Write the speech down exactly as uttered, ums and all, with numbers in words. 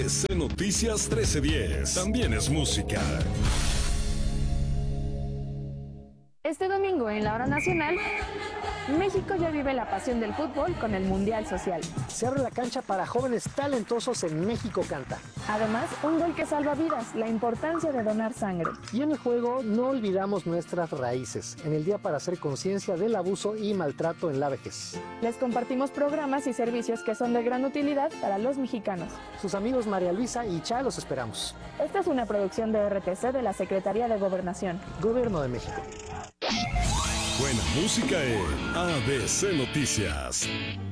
C Noticias trece diez, también es música. Este domingo en la hora nacional, México ya vive la pasión del fútbol con el Mundial Social. Se abre la cancha para jóvenes talentosos en México Canta. Además, un gol que salva vidas, la importancia de donar sangre. Y en el juego no olvidamos nuestras raíces, en el día para hacer conciencia del abuso y maltrato en la vejez. Les compartimos programas y servicios que son de gran utilidad para los mexicanos. Sus amigos María Luisa y Cha los esperamos. Esta es una producción de R T C de la Secretaría de Gobernación. Gobierno de México. Buena música en A B C Noticias.